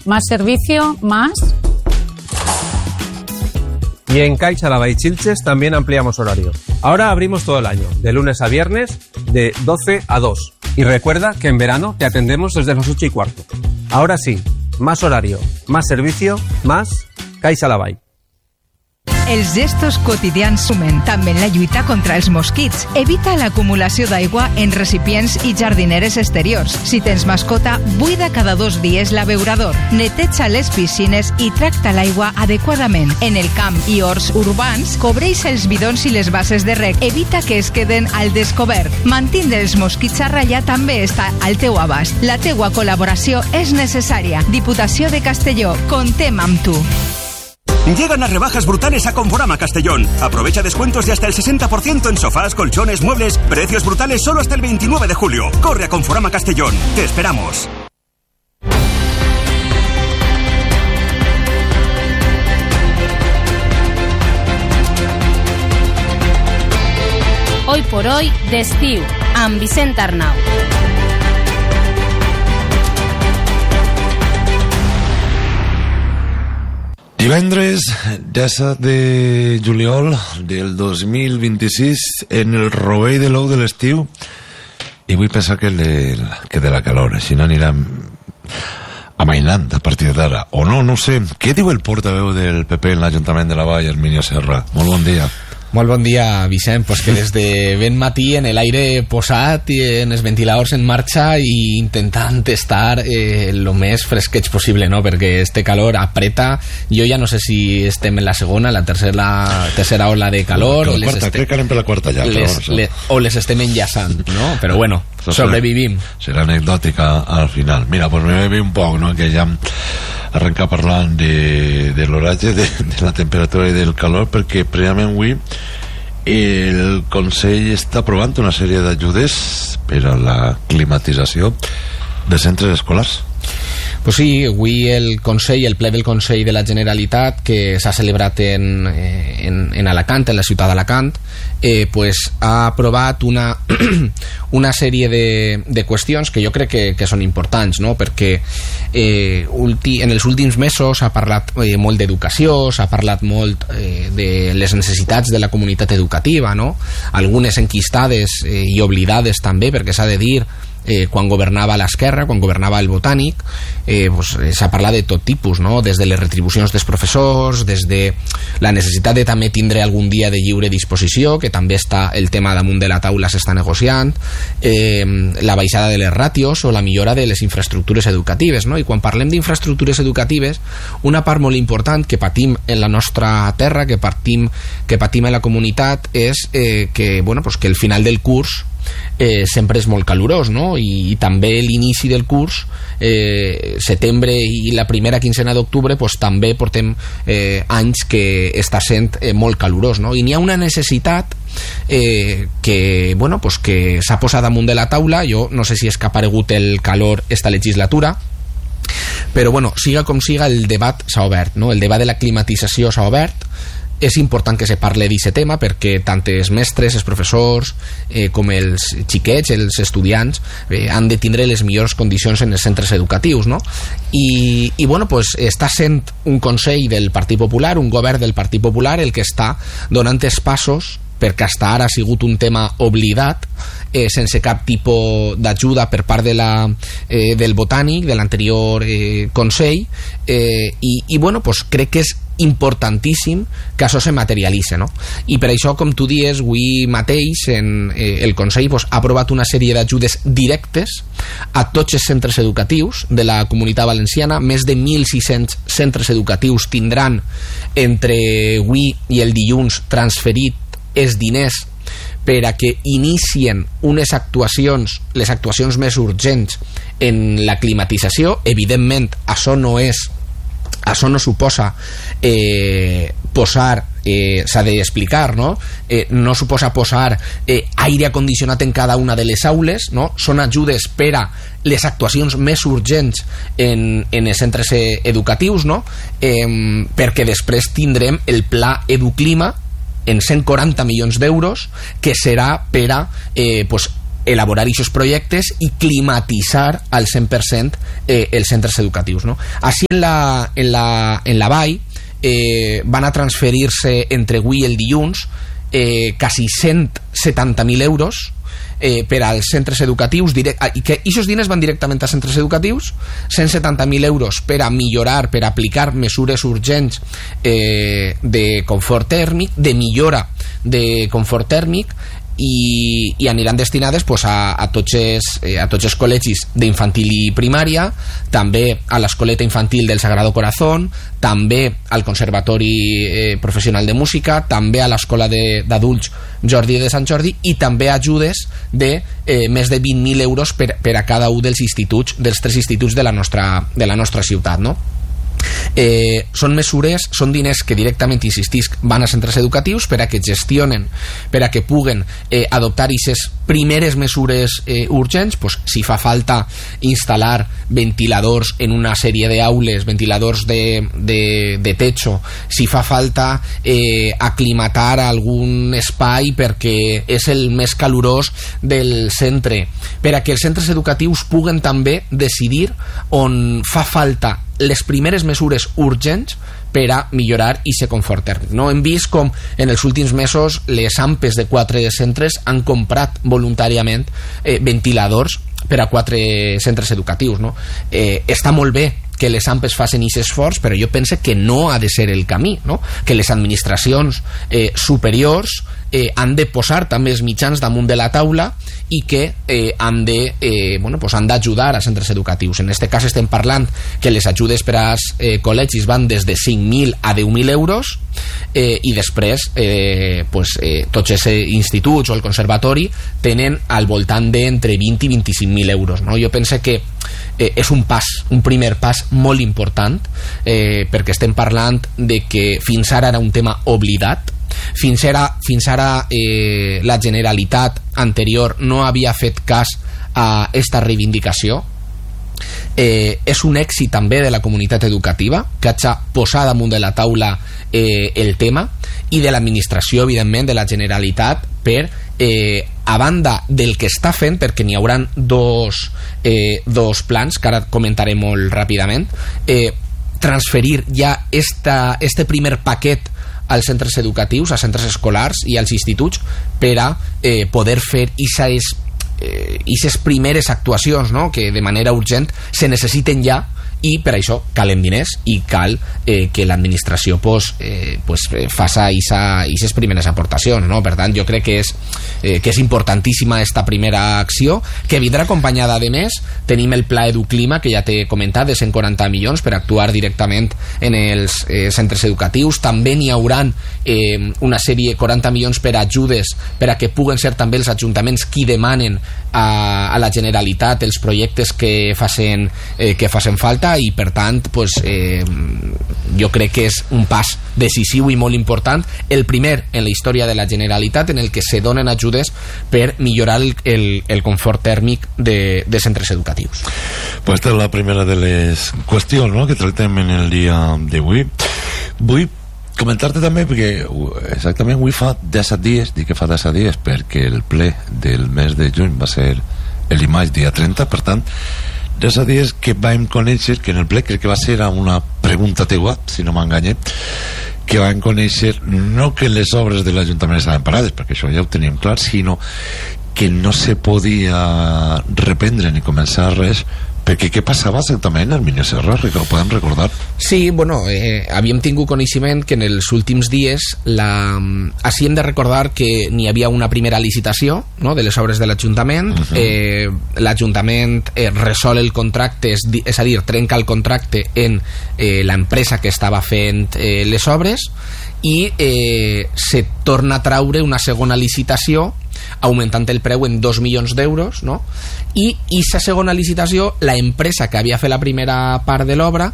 más servicio, más... Y en CaixaLavall Xilxes también ampliamos horario. Ahora abrimos todo el año, de lunes a viernes, de 12 a 2. Y recuerda que en verano te atendemos desde las 8:15. Ahora sí, más horario, más servicio, más CaixaLavall. Els gestos quotidians sumen també en la lluita contra els mosquits. Evita l'acumulació d'aigua en recipients i jardineres exteriors. Si tens mascota, buida cada 2 dies l'abeurador. Neteja les piscines i tracta l'aigua adequadament. En el camp i horts urbans, cobreix els bidons i les bases de reg. Evita que es queden al descobert. Mantindre els mosquits a ratlla també està al teu abast. La teua col·laboració és necessària. Diputació de Castelló, contem amb tu. Llegan las rebajas brutales a Conforama Castellón. Aprovecha descuentos de hasta el 60% en sofás, colchones, muebles. Precios brutales solo hasta el 29 de julio. Corre a Conforama Castellón. Te esperamos. Hoy por hoy, d'estiu, amb Vicent Arnau. Divendres 17 de juliol del 2026 en el rovell de l'ou de l'estiu, i vull pensar que de la calor, així no anirem amainant a partir d'ara, o no, no sé. Què diu el portaveu del PP en l'Ajuntament de la Vall, Herminio Serra? Molt bon dia. Molt bon dia, Vicent. Pues que des de ben matí en l'aire posat i en els ventiladors en marxa i intentant estar el més fresquets possible, no? Perquè este calor apreta. Jo ja no sé si estem en la segona, la tercera ola de calor, crec que anem per la quarta ja, o les estem enllaçant, no? Però bueno, sobrevivim. Serà anecdòtica al final. Mira, pues me ve un poc, no?, que ja arrencar parlant de l'oratge, de la temperatura i del calor, perquè precisament avui el Consell està aprovant una sèrie d'ajudes per a la climatització de centres escolars. Pues sí, avui el Consell, el ple del Consell de la Generalitat, que s'ha celebrat en Alacant, en la ciutat d'Alacant, pues ha aprovat una sèrie de qüestions que jo crec que són importants, no? Perquè en els últims mesos s'ha parlat molt d'educació, s'ha parlat molt de les necessitats de la comunitat educativa, no? Algunes enquistades i oblidades també, perquè s'ha de dir, quan governava l'esquerra, quan governava el Botànic, pues, s'ha parlat de tot tipus, no? Des de les retribucions dels professors, des de la necessitat de també tindre algun dia de lliure disposició, que també està el tema damunt de la taula, s'està negociant, la baixada de les ràtios o la millora de les infraestructures educatives, no? I quan parlem d'infraestructures educatives, una part molt important que patim en la nostra terra, que patim en la comunitat, és que, bueno, pues que el final del curs sempre és molt calorós, no? I també l'inici del curs, setembre i la primera quincena d'octubre, pues també portem anys que està sent molt calorós, no? I n'hi ha una necessitat que, bueno, pues que s'ha posat damunt de la taula. Jo no sé si és que ha aparegut el calor esta legislatura, però bueno, siga com siga, el debat s'ha obert, no? El debat de la climatització s'ha obert. És important que se parle d'aquest tema perquè tant els mestres, els professors, com els xiquets, els estudiants, han de tindre les millors condicions en els centres educatius, no? I bueno, pues està sent un Consell del Partit Popular, un govern del Partit Popular, el que està donant els passos, perquè fins ara ha sigut un tema oblidat, sense cap tipus d'ajuda per part del Botànic, de l'anterior Consell, i bueno, pues crec que és importantíssim que això se materialitzi, no? I per això, com tu dius, avui mateix el Consell ha aprovat una sèrie d'ajudes directes a tots els centres educatius de la Comunitat Valenciana. Més de 1.600 centres educatius tindran entre avui i el dilluns transferit els diners per a que inicien unes actuacions, les actuacions més urgents en la climatització. Evidentment, això no suposa posar, s'ha d'explicar, no? No suposa posar aire acondicionat en cada una de les aules, no? Són ajudes per a les actuacions més urgents en els centres educatius, no? Perquè després tindrem el pla Educlima en 140 milions d'euros, que serà per a elaborar aquests projectes i climatitzar al 100% els centres educatius, no? Així en la vall van a transferir-se entre avui i el dilluns quasi 170.000 euros per als centres educatius i que aquests diners van directament a centres educatius, 170.000 euros per a millorar, per a aplicar mesures urgents de confort tèrmic, de millora de confort tèrmic, i aniran destinades pues, a tots els col·legis d'infantil i primària, també a l'escoleta infantil del Sagrado Corazón, també al Conservatori Professional de Música, també a l'escola d'adults Jordi de Sant Jordi, i també ajudes de més de 20.000 euros per a cada un dels 3 instituts de la nostra ciutat, no? Són mesures, són diners que directament, insistisc, van a centres educatius per a que gestionen, per a que puguen adoptar aquestes primeres mesures urgents, pues, si fa falta instal·lar ventiladors en una sèrie d'aules, ventiladors de techo, si fa falta aclimatar algun espai perquè és el més calorós del centre, per a que els centres educatius puguen també decidir on fa falta les primeres mesures urgents per a millorar i ser confort tèrmic, no? Hem vist com en els últims mesos les AMPes de 4 centres han comprat voluntàriament ventiladors per a 4 centres educatius, no? Està molt bé que les AMPes facin aquest esforç, però jo pense que no ha de ser el camí, no? Que les administracions superiors han de posar també els mitjans damunt de la taula i que han d'ajudar a centres educatius. En aquest cas estem parlant que les ajudes per als col·legis van des de 5.000 a 10.000 euros i després tots els instituts o el conservatori tenen al voltant d'entre 20 i 25.000 euros, no? Jo penso que és un primer pas molt important perquè estem parlant de que fins ara era un tema oblidat. Fins ara la Generalitat anterior no havia fet cas a esta reivindicació. És un èxit també de la comunitat educativa que hagi posat damunt de la taula el tema, i de l'administració, evidentment, de la Generalitat, per a banda del que està fent, perquè n'hi hauran dos plans que ara comentaré molt ràpidament, transferir ja este primer paquet als centres educatius, a centres escolars i als instituts, per a poder fer aquestes primeres actuacions, no? Que de manera urgent se necessiten ja, i per això calen diners i cal que l'administració faça aquestes primeres aportacions, no? Per tant, jo crec que és importantíssima aquesta primera acció, que vindrà acompanyada. A més, tenim el Pla Educlima, que ja t'he comentat, de 140 milions per actuar directament en els centres educatius. També n'hi hauran una sèrie, 40 milions per ajudes, per a que puguen ser també els ajuntaments qui demanen a la Generalitat els projectes que facin falta, i per tant jo crec que és un pas decisiu i molt important, el primer en la història de la Generalitat, en el que se donen ajudes per millorar el confort tèrmic de centres educatius. Pues esta és la primera de les qüestions, no?, que tractem en el dia d'avui. Vull comentar-te també, perquè exactament avui fa 17 dies, dic que fa 17 dies perquè el ple del mes de juny va ser l'Imaix dia 30, per tant 17 dies que vam conèixer, que en el ple crec que va ser a una pregunta teua, si no m'enganye, que vam conèixer no que les obres de l'Ajuntament estaven parades, perquè això ja ho teníem clar, sinó que no se podia reprendre ni començar res, perquè què passava exactament al Mini Serra? Ho podem recordar? Sí, bueno, havíem tingut coneixement que en els últims dies així hem de recordar que n'hi havia una primera licitació, no?, de les obres de l'Ajuntament. L'Ajuntament resol el contracte, és a dir, trenca el contracte en l'empresa que estava fent les obres, i se torna a traure una segona licitació augmentant el preu en 2 milions d'euros, no? I aquesta segona licitació, la empresa que havia fet la primera part de l'obra,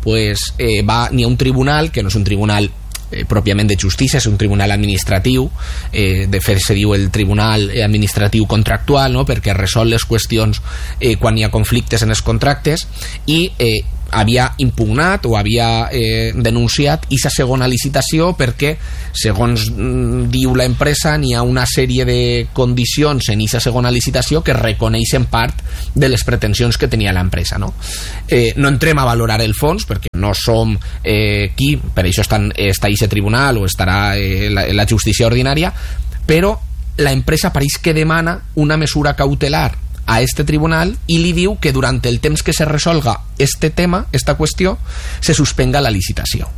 n'hi ha un tribunal, que no és un tribunal pròpiament de justícia, és un tribunal administratiu, de fet se diu el Tribunal Administratiu Contractual, no?, perquè resol les qüestions quan hi ha conflictes en els contractes, i havia impugnat o havia denunciat aquesta segona licitació perquè, segons diu l'empresa, n'hi ha una sèrie de condicions en aquesta segona licitació que reconeixen part de les pretensions que tenia l'empresa, no? No entrem a valorar el fons perquè no som qui, per això està aquest tribunal o estarà la justícia ordinària, però l'empresa pareix que demana una mesura cautelar a este tribunal i li diu que durant el temps que se resolga este tema, esta qüestió, se suspenga la licitació.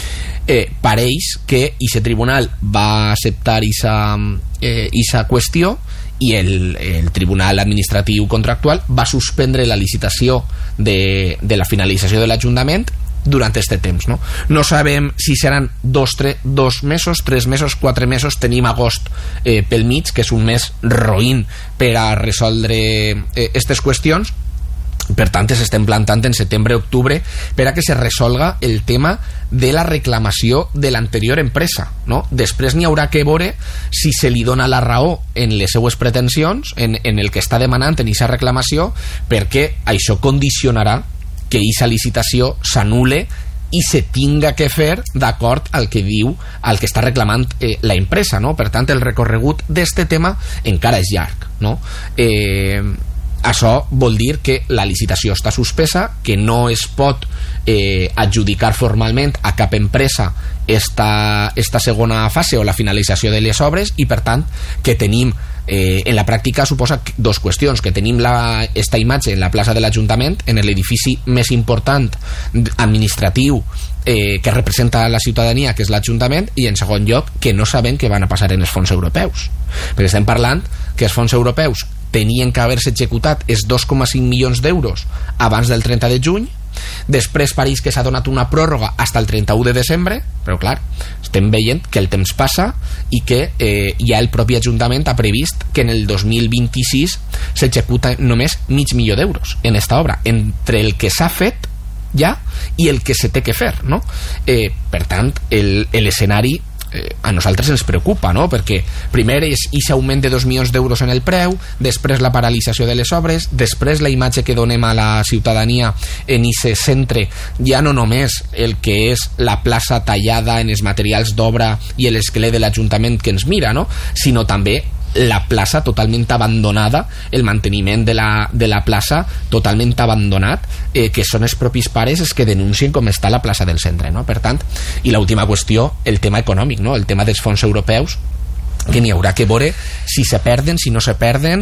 Pareix que aquest tribunal va acceptar aquesta qüestió i el Tribunal Administratiu Contractual va suspendre la licitació de la finalització de l'Ajuntament durant este temps, no? No sabem si seran 2 mesos, 3 mesos, 4 mesos. Tenim agost pel mig, que és un mes roïn per a resoldre aquestes qüestions. Per tant, s'estem plantant en setembre-octubre per a que se resolga el tema de la reclamació de l'anterior empresa, no? Després n'hi haurà que veure si se li dona la raó en les seues pretensions, en el que està demanant en aquesta reclamació, perquè això condicionarà que aquesta licitació s'anul·le i se tinga que fer d'acord al que diu, al que està reclamant la empresa, no? Per tant, el recorregut d'este tema encara és llarg, no? Això vol dir que la licitació està suspesa, que no es pot adjudicar formalment a cap empresa esta segona fase o la finalització de les obres, i per tant que tenim en la pràctica suposa dos qüestions, que tenim esta imatge en la plaça de l'Ajuntament, en l'edifici més important administratiu que representa la ciutadania, que és l'Ajuntament, i en segon lloc que no sabem què van a passar en els fons europeus, perquè estem parlant que els fons europeus tenien que haver-se executat els 2,5 milions d'euros abans del 30 de juny. Després pareix que s'ha donat una pròrroga fins al 31 de desembre, però clar, estem veient que el temps passa i que ja el propi Ajuntament ha previst que en el 2026 s'executa només mig milió d'euros en esta obra, entre el que s'ha fet ja i el que se té que fer, no? Per tant, l'escenari a nosaltres ens preocupa, no? Perquè primer és aquest augment de 2 milions d'euros en el preu, després la paralització de les obres, després la imatge que donem a la ciutadania en aquest centre, ja no només el que és la plaça tallada en els materials d'obra i l'esquelet de l'Ajuntament que ens mira, no? Sinó també la plaça totalment abandonada, el manteniment de la plaça totalment abandonat, que són els propis pares els que denuncien com està la plaça del centre, no? Per tant, i l'última qüestió, el tema econòmic, no? El tema dels fons europeus, que n'hi haurà que veure si se perden, si no se perden,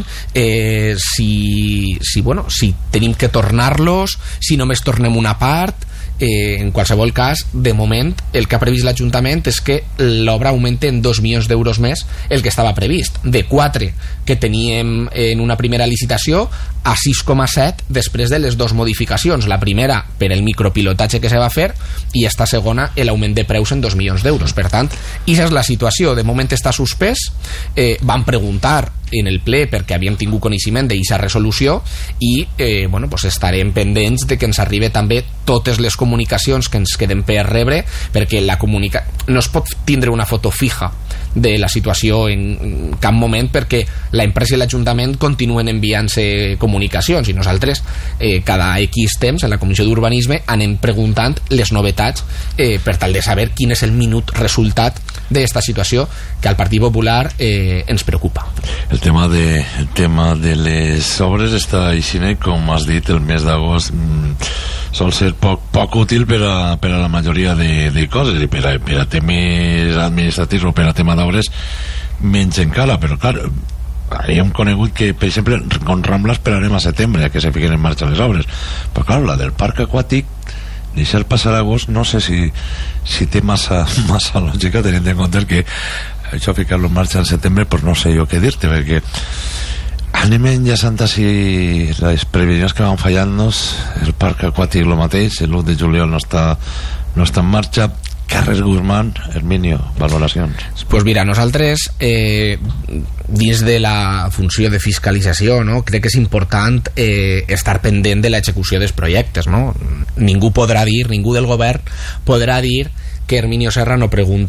si tenim que tornar-los, si només tornem una part. En qualsevol cas, de moment el que ha previst l'Ajuntament és que l'obra augmenta en 2 milions d'euros més el que estava previst, de 4 que teníem en una primera licitació a 6,7 després de les 2 modificacions, la primera per el micropilotatge que se va fer i esta segona l'augment de preus en 2 milions d'euros. Per tant, aquesta és la situació, de moment està suspès. Vam preguntar en el ple perquè havíem tingut coneixement d'aquesta resolució i estarem pendents de que ens arribi també totes les comunicacions que ens queden per rebre, perquè no es pot tindre una foto fija de la situació en cap moment, perquè l'empresa i l'Ajuntament continuen enviant-se comunicacions i nosaltres cada X temps en la Comissió d'Urbanisme anem preguntant les novetats per tal de saber quin és el minut resultat d'esta situació que al Partit Popular ens preocupa. El tema de les obres està així, com has dit, el mes d'agost sol ser poc útil per a la majoria de coses, i per a temes administratius o per a tema d'obres menys encara, però clar, hem conegut que, per exemple, con Rambla esperarem a setembre a que se fiquen en marxa les obres, però clar, la del parc aquàtic deixar passar agost no sé si té massa lògica, tenint en compte que això ficar-lo en marxa en setembre, doncs no sé jo què dir-te, perquè anem enllaçant així les previsions que van fallant-nos. El parc aquàtic el mateix, l'1 de juliol no està en marxa. Carrer Guzmán, Herminio, valoracions. Pues mira, nosaltres dins de la funció de fiscalització, no, crec que és important estar pendent de l'execució dels projectes, no? Ningú del govern podrà dir que Herminio Serra no pregunta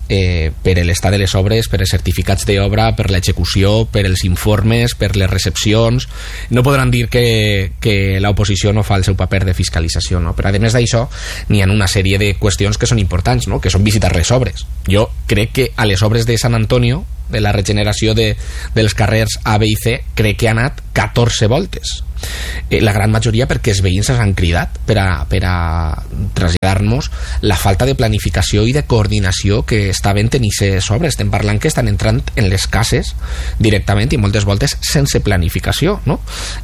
per l'estat de les obres, per els certificats d'obra, per l'execució, per els informes, per les recepcions. No podran dir que l'oposició no fa el seu paper de fiscalització, no? Però a més d'això n'hi ha una sèrie de qüestions que són importants, no? Que són visitar les obres. Jo crec que a les obres de Sant Antonio, de la regeneració dels carrers A, B i C, crec que ha anat 14 voltes. La gran majoria perquè els veïns ens han cridat per a traslladar-nos la falta de planificació i de coordinació que està havent en aquestes obres. Estem parlant que estan entrant en les cases directament i moltes voltes sense planificació, no?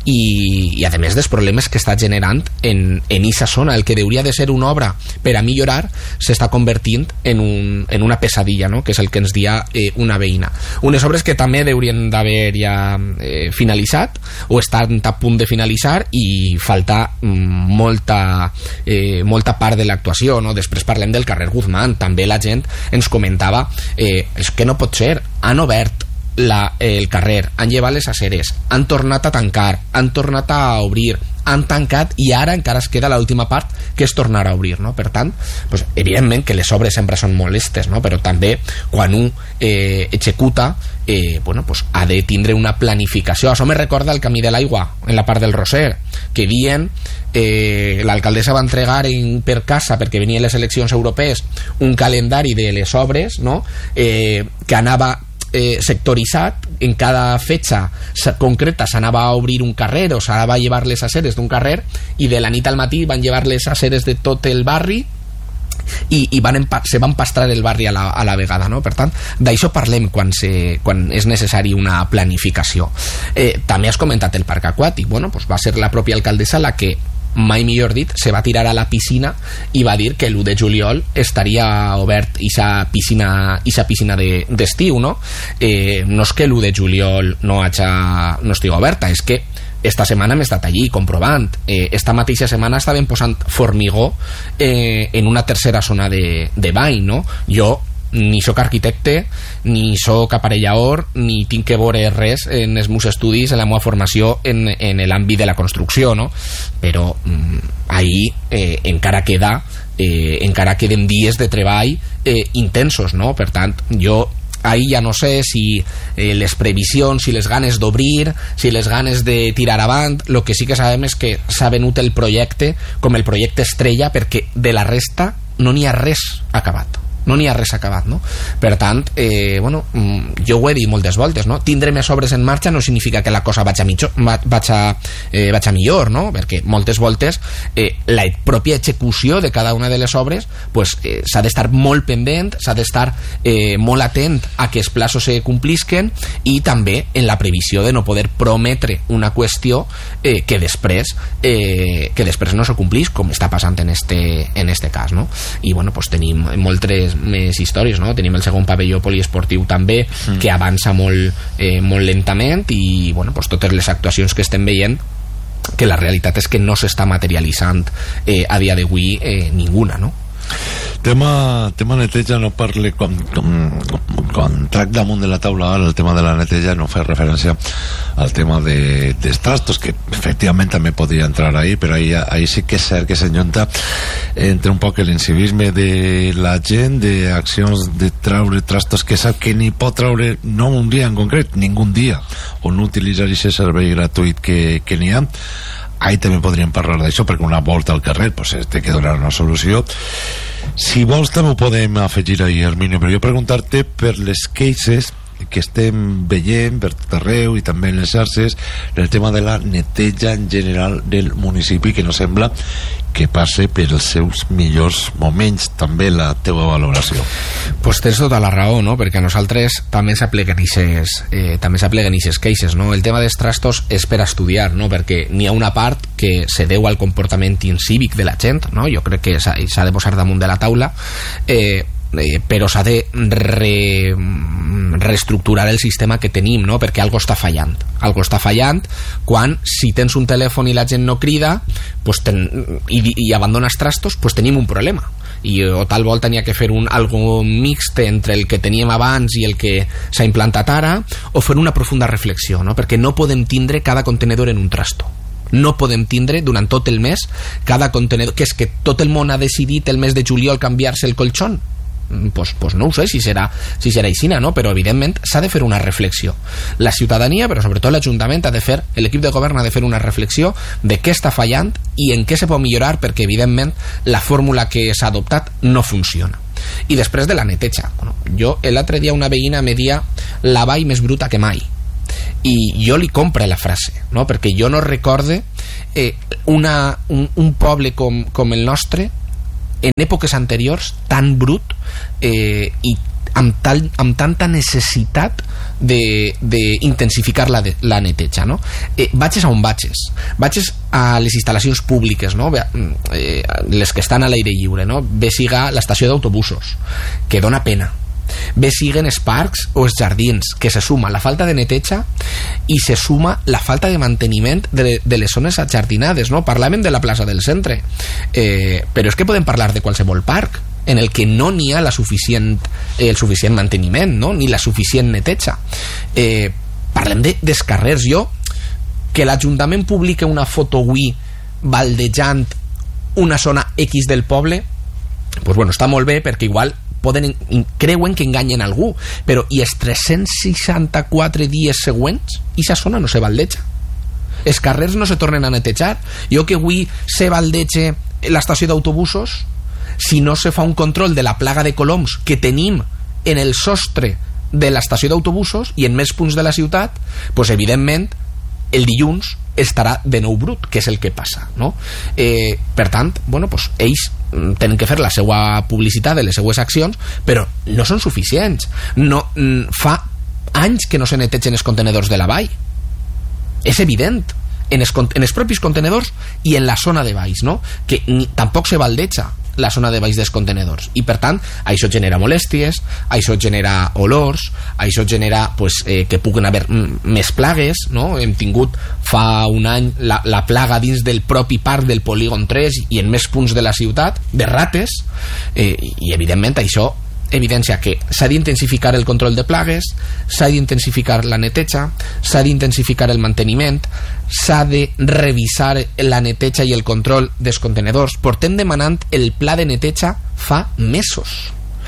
I a més dels problemes que està generant en aquesta zona, el que hauria de ser una obra per a millorar s'està convertint en una pesadilla, no? Que és el que ens dia una veïna. Unes obres que també haurien d'haver ja finalitzat o estan a punt de finalitzar i falta molta part de l'actuació, no? Després parlem del carrer Guzmán, també la gent ens comentava és que no pot ser, han obert el carrer, han llevat les aceres, han tornat a tancar, han tornat a obrir, han tancat i ara encara es queda l'última part que és tornar a obrir, no? Per tant, doncs, evidentment que les obres sempre són molestes, no? Però també quan un executa doncs, ha de tindre una planificació. Això me recorda el Camí de l'Aigua en la part del Roser, que havien l'alcaldessa va entregar per casa, perquè venien les eleccions europees, un calendari de les obres, no? Que anava sectoritzat, en cada fetxa concreta s'anava a obrir un carrer o s'anava a llevar les aceres d'un carrer i de la nit al matí van llevar les aceres de tot el barri i se van pastrar el barri a la vegada, no? Per tant, d'això parlem quan és necessari una planificació. També has comentat el parc aquàtic. Bueno, doncs va ser la pròpia alcaldessa la que, mai millor dit, se va tirar a la piscina i va dir que l'1 de juliol estaria obert ixa piscina d'estiu, no? No és que l'1 de juliol no estigui oberta, és que esta setmana hem estat allí comprovant. Esta mateixa setmana estaven posant formigó en una tercera zona de bany, no? Jo ni sóc arquitecte, ni sóc aparellador, ni tinc que veure res en els meus estudis, en la meva formació en l'àmbit de la construcció, no? Però ahir encara queden dies de treball intensos, no? Per tant, jo ahí ja no sé si les previsions, si les ganes d'obrir, si les ganes de tirar avant. Lo que sí que sabem és que s'ha venut el projecte com el projecte estrella, perquè de la resta no n'hi ha res acabat. No n'hi ha res acabat, no? Per tant, jo ho he dit moltes voltes, no? Tindre més obres en marxa no significa que la cosa vaig a millor, no? Perquè moltes voltes la pròpia execució de cada una de les obres s'ha d'estar molt pendent, s'ha d'estar molt atent a que els plazos se complisquen i també en la previsió de no poder prometre una qüestió que després no se complís, com està passant en este cas, no? I tenim moltes més històries, no? Tenim el segon pavelló poliesportiu també, que avança molt lentament i totes les actuacions que estem veient, que la realitat és que no s'està materialitzant a dia d'avui ninguna, no? Tema neteja no parle quan trac damunt de la taula ara el tema de la neteja, no fa referència al tema dels trastos, que efectivament també podria entrar ahí, però ahí sí que és cert que s'enllonta entre un poc l'incivisme de la gent, d'accions de traure trastos que sap que ni pot traure, no un dia en concret, ningú dia, o no utilitzar aquest servei gratuït que n'hi ha. Ahí també podríem parlar d'això, perquè una volta al carrer té que donar una solució. Si vols també ho podem afegir ahí, Herminio, però jo preguntar-te per les queixes que estem veient per tot arreu i també en les xarxes, el tema de la neteja en general del municipi, que no sembla que passe per els seus millors moments. També la teua valoració. Tens tota la raó, no? Perquè a nosaltres també s'apleguen aquestes queixes, no? El tema dels trastos és per estudiar, no? Perquè n'hi ha una part que se deu al comportament incívic de la gent, no? Jo crec que s'ha de posar damunt de la taula, però s'ha de reestructurar el sistema que tenim, no? Perquè algo està fallant quan, si tens un telèfon i la gent no crida i abandones trastos, tenim un problema. O tal volta n'hi ha que fer algo mixt entre el que teníem abans i el que s'ha implantat ara, o fer una profunda reflexió, no? Perquè no podem tindre cada contenedor en un trasto. No podem tindre durant tot el mes cada contenedor, que és que tot el món ha decidit el mes de juliol canviar-se el colxón. pues no ho sé si serà aixina, no? Però evidentment s'ha de fer una reflexió. La ciutadania, però sobretot l'Ajuntament, l'equip de govern ha de fer una reflexió de què està fallant i en què se pot millorar, perquè evidentment la fórmula que s'ha adoptat no funciona. I després de la neteja, jo l'altre dia una veïna me dia la vall més bruta que mai, i jo li compre la frase, no? Perquè jo no recorde un poble com el nostre en èpoques anteriors tan brut i amb tanta necessitat d'intensificar la neteja, no? Vaig on vaig a les instal·lacions públiques, no? Les que estan a l'aire lliure, no? Bé siga l'estació d'autobusos, que dona pena, bé siguen els parcs o els jardins, que se suma la falta de neteja i se suma la falta de manteniment de les zones ajardinades, no? Parlàvem de la plaça del centre, però és que podem parlar de qualsevol parc en el que no n'hi ha el suficient manteniment, no? Ni la suficient neteja. Parlem dels carrers. Jo, que l'Ajuntament publica una foto avui baldejant una zona X del poble, pues bueno, està molt bé, perquè igual creuen que enganyen algú, però i els 364 dies següents aquesta zona no se baldeja, els carrers no se tornen a netejar. Jo que avui se baldeja l'estació d'autobusos, si no se fa un control de la plaga de coloms que tenim en el sostre de l'estació d'autobusos i en més punts de la ciutat, pues evidentment el dilluns estarà de nou brut, que és el que passa, no? Per tant, bueno, pues ells tenen que fer la seva publicitat de les seues accions, però no són suficients. Fa anys que no se netegen els contenedors de la vall, és evident, en els propis contenedors i en la zona de valls, no? Que tampoc se baldeja la zona de baix dels contenedors, i per tant això genera molèsties, això genera olors, això genera que puguen haver més plagues, no? Hem tingut fa un any la plaga dins del propi parc del polígon 3 i en més punts de la ciutat de rates, i evidentment això evidència que s'ha d'intensificar el control de plagues, s'ha d'intensificar la neteja, s'ha d'intensificar el manteniment, s'ha de revisar la neteja i el control dels contenedors. Portem demanant el pla de neteja fa mesos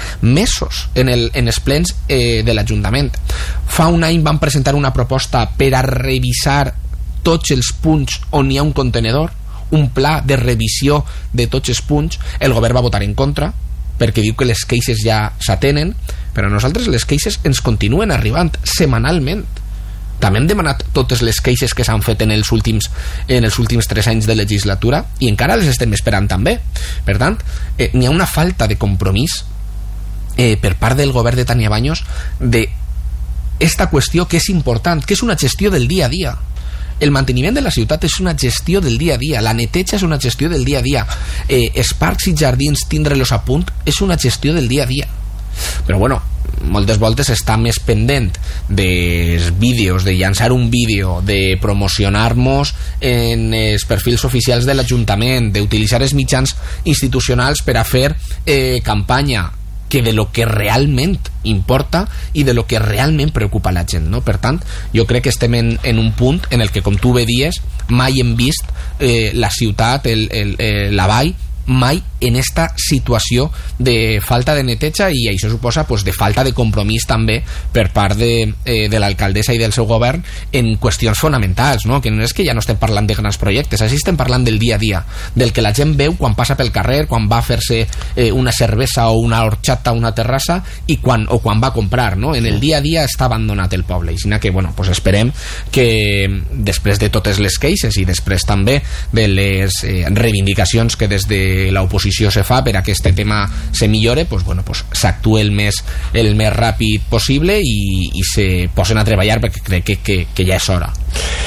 en els plens de l'Ajuntament. Fa un any van presentar una proposta per a revisar tots els punts on hi ha un contenedor, un pla de revisió de tots els punts. El govern va votar en contra perquè diu que les queixes ja s'atenen, però a nosaltres les queixes ens continuen arribant setmanalment. També hem demanat totes les queixes que s'han fet en els últims 3 anys de legislatura i encara les estem esperant també. Per tant, n'hi ha una falta de compromís per part del govern de Tania Baños de esta qüestió que és important, que és una gestió del dia a dia. El manteniment de la ciutat és una gestió del dia a dia, la neteja és una gestió del dia a dia, els parcs i jardins tindre-los a punt és una gestió del dia a dia. Però bueno, moltes voltes està més pendent dels vídeos, de llançar un vídeo, de promocionar-nos en els perfils oficials de l'Ajuntament, d'utilitzar els mitjans institucionals per a fer campanya, que de lo que realment importa i de lo que realment preocupa la gent, no? Per tant, jo crec que estem en un punt en el que, com tu bé dies, mai hem vist la ciutat, la vall, mai en esta situació de falta de neteja, i això suposa de falta de compromís també per part de l'alcaldessa i del seu govern en qüestions fonamentals, no? Que no és que ja no estem parlant de grans projectes, així estem parlant del dia a dia, del que la gent veu quan passa pel carrer, quan va a fer-se una cervesa o una horchata a una terrassa o quan va a comprar, no? En el dia a dia està abandonat el poble, i sinó que esperem que després de totes les queixes i després també de les reivindicacions que des de l'oposició se fa per a que aquest tema se millore, s'actue el més ràpid possible i se posen a treballar, perquè crec que ja és hora.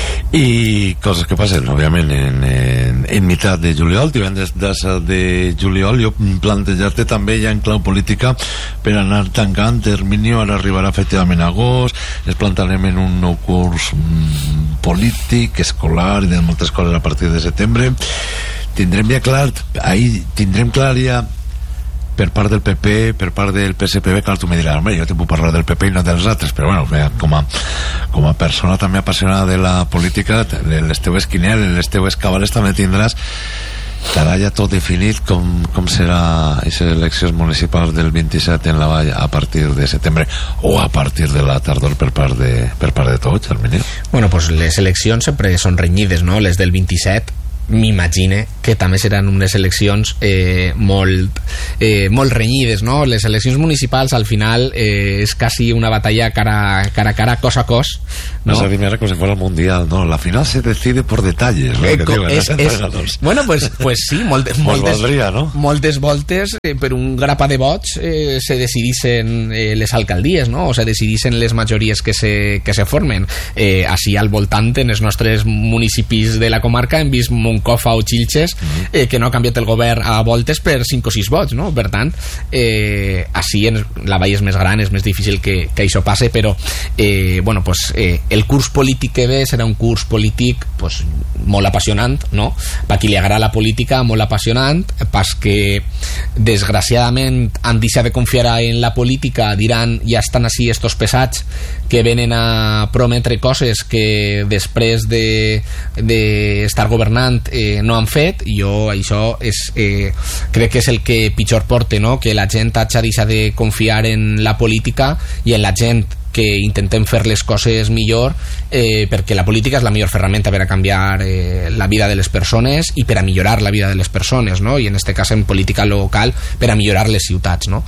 I coses que passen, òbviament, en meitat de juliol, divendres 10 de juliol, jo plantejar-te també ja en clau política per anar tancant termini, ara arribarà efectivament a agost, ens plantarem en un nou curs polític, escolar i de moltes coses a partir de setembre. Tindrem clar ja per part del PP, per part del PSPB, clar, tu me diràs, jo te puc parlar del PP i no dels altres, però bueno, com a persona també apassionada de la política, les teues quinieles, les teues cabales també tindràs, estarà ja tot definit com serà aquestes eleccions municipals del 27 en la Vall a partir de setembre o a partir de la tardor per part de tots, Arminio? Bueno, pues les eleccions sempre són renyides, no? Les del 27 m'imagine que també seran unes eleccions molt renyides, no? Les eleccions municipals al final és quasi una batalla cara a cara, cos a cos, ¿no? Vas a decir como si fuera el mundial, ¿no? La final se decide por detalles, ¿no? Bueno, pues sí, valdria, no? Moltes voltes per un grapa de vots se decidissin les alcaldies, no? O se decidissin les majories que se formen. Així al voltant en els nostres municipis de la comarca hem vist Moncofa o Xilxes que no ha canviat el govern a voltes per 5 o 6 vots, no? Per tant, així la vall és més gran, és més difícil que això passe, però bueno, pues, el curs polític que ve serà un curs polític pues, molt apassionant, no? Per qui li agrada la política, molt apassionant, pas que desgraciadament han deixat de confiar en la política, diran ja estan així estos pesats que venen a prometre coses que després d'estar governant no han fet. Jo això crec que és el que pitjor porta, no? Que la gent hagi deixat de confiar en la política i en la gent que intentem fer les coses millor, perquè la política és la millor ferramenta per a canviar la vida de les persones i per a millorar la vida de les persones, no? I en este cas en política local per a millorar les ciutats, no?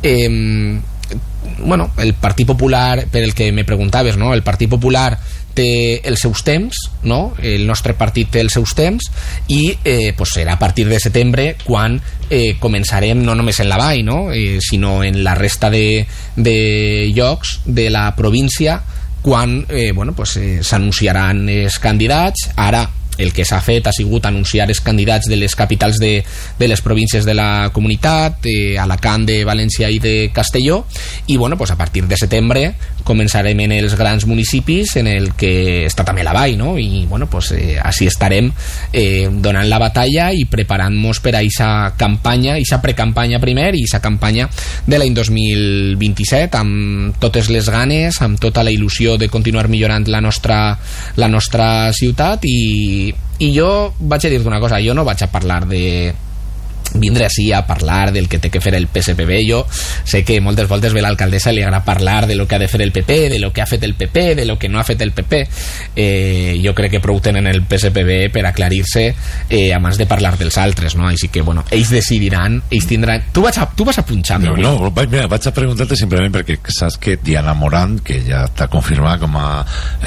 Bueno, el Partit Popular, per el que me preguntaves, no? El Partit Popular té els seus temps, no? El nostre partit té els seus temps i pues serà a partir de setembre quan començarem no només en la Vall, no? Sinó en la resta de llocs de la província quan bueno, pues, s'anunciaran els candidats. Ara el que s'ha fet ha sigut anunciar els candidats de les capitals de les províncies de la comunitat, Alacant, de València i de Castelló, i bueno, pues a partir de setembre començarem en els grans municipis en el que està també la Vall, no? I bueno, pues així estarem donant la batalla i preparant-nos per a aquesta campanya, aquesta precampanya primer i aquesta campanya de l'any 2027 amb totes les ganes, amb tota la il·lusió de continuar millorant la nostra ciutat. I jo vaig a dir-te una cosa, jo no vaig a parlar de vindre així a parlar del que té que fer el PSPB. Jo sé que moltes voltes ve l'alcaldessa i li agrada parlar de lo que ha de fer el PP, de lo que ha fet el PP, de lo que no ha fet el PP. Jo crec que prou tenen el PSPB per aclarir-se abans de parlar dels altres, no? Així que, bueno, ells decidiran, ells tindran... Tu vas a punxar, no, mira, vaig a preguntar-te simplement perquè saps que Diana Morant, que ja està confirmada com a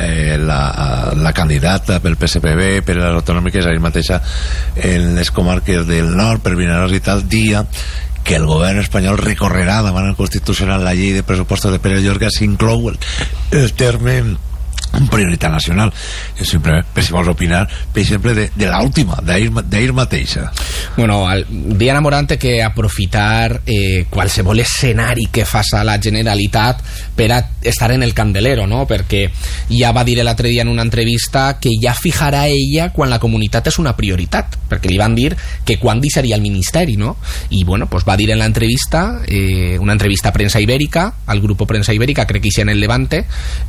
la candidata pel PSPB per a l'autonòmica, és ahir mateixa en les comarques del nord per Vinaròs i tal, dia que el govern espanyol recorrerà davant el Constitucional la llei de pressupostos de Pere Llorca s'inclou el terme prioritat nacional. Jo sempre, per si vols opinar, per exemple, de l'última, d'ahir mateixa. Bueno, Diana Morant té que aprofitar qualsevol escenari que faça la Generalitat per a estar en el candelero, no? Perquè ja va dir l'altre dia en una entrevista que ja fijarà ella quan la comunitat és una prioritat, perquè li van dir que quan deixaria el ministeri, no? I bueno, pues va dir en l'entrevista, una entrevista a Premsa Ibèrica, al grup Premsa Ibèrica, crec que hi en el Levante,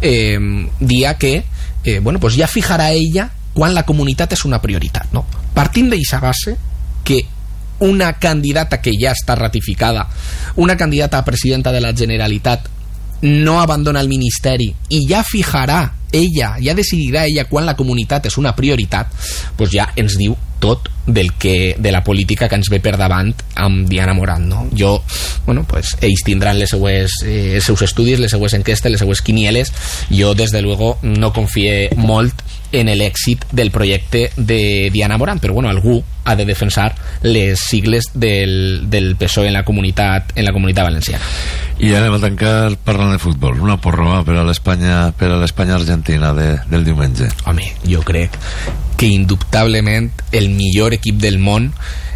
dia que bueno, pues ja fijarà ella quan la comunitat és una prioritat, no? Partint d'aquesta base que una candidata que ja està ratificada, una candidata a presidenta de la Generalitat, no abandona el ministeri i ja fijarà ella, ja decidirà ella quan la comunitat és una prioritat, pues ja ens diu tot de la política que ens ve per davant amb Diana Morant, no? Jo, bueno, pues ells tindran els seus estudis, les seues enquestes, les seues quinieles. Jo, des de luego, no confie molt en l'èxit del projecte de Diana Morant, però bueno, algú ha de defensar les sigles del PSOE en la comunitat valenciana. I anem a tancar parlant de futbol. Una pròrroga per a l'Espanya-Argentina del diumenge. Home, jo crec que indubtablement el millor equip del món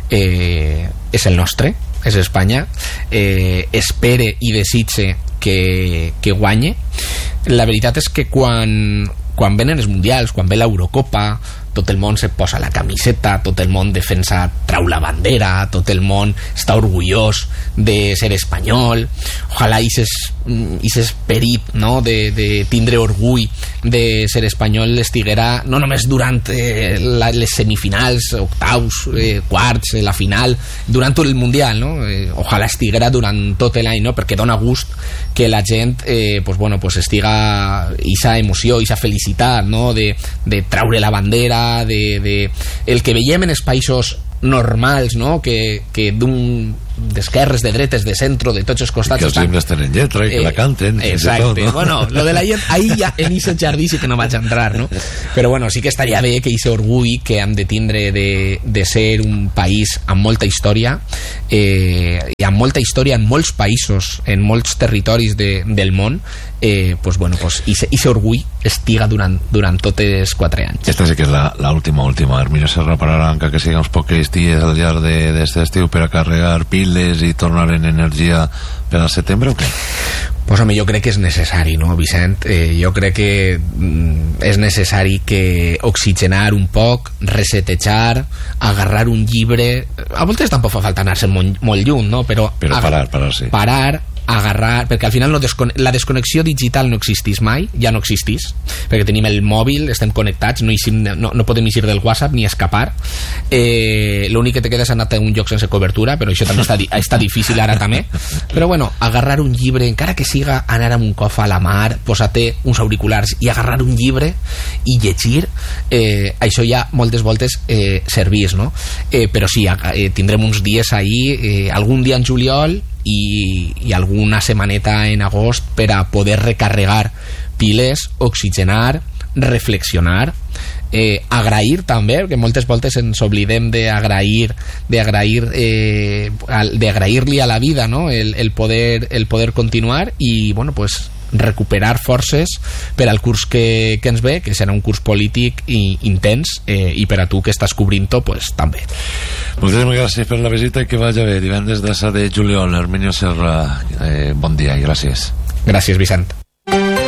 és el nostre, és Espanya. Espere i desitge que guanye. La veritat és que quan venen els mundials, quan ve l'Eurocopa, tot el món se posa la camiseta, tot el món defensa, trau la bandera, tot el món està orgullós de ser espanyol. Ojalà ese esperit, no?, de tindre orgull de ser espanyol estiguera no només durant les semifinals, octaus, quarts, la final, durant tot el Mundial, no? Ojalà estiguera durant tot l'any, no?, perquè dona gust que la gent estiga esa emoció, esa felicitat, no?, de traure la bandera, el que veiem en els països normals, no?, que d'esquerres, de dretes, de centro, de tots els costats, que els himnes tenen lletra i que la canten, exacte, tot, no? Bueno, lo de la lletra, ahí ja en ese jardí sí que no vaig entrar, no? Però bueno, sí que estaria bé que ese orgull que hem de tindre de ser un país amb molta història, i amb molta història en molts països, en molts territoris del món, ese orgull estiga durant tots els 4 anys. Esta sí que és l'última. Herminio Serra pararà encara que siguin uns pocs dies al llarg d'aquest estiu per a carregar piles i tornar en energia per al setembre o què? Pues home, jo crec que és necessari, no, Vicent? Jo crec que és necessari que oxigenar un poc, resetejar, agarrar un llibre. A voltes tampoc fa falta anar-se molt lluny, no? Però parar, sí. Parar, agarrar, perquè al final la desconnexió digital no existís mai, ja no existís, perquè tenim el mòbil, estem connectats, no podem eixir del WhatsApp ni escapar. L'únic que te queda és anar a un lloc sense cobertura, però això també està difícil ara també. Però bueno, agarrar un llibre, encara que siga anar amb un cof a la mar, posar-te uns auriculars i agarrar un llibre i llegir, això ja moltes voltes servís, no? Però sí, tindrem uns dies ahí, algun dia en juliol i alguna setmaneta en agost per a poder recarregar piles, oxigenar, reflexionar, agrair també, perquè moltes voltes ens oblidem d'agrair-li a la vida, no?, el poder continuar i bueno, pues recuperar forces per al curs que ens ve, que serà un curs polític intens, i per a tu que estàs cobrint-ho, pues també. Moltíssimes gràcies per la visita i que vagi bé. Divendres de juliol, Herminio Serra, bon dia i gràcies. Gràcies, Vicent.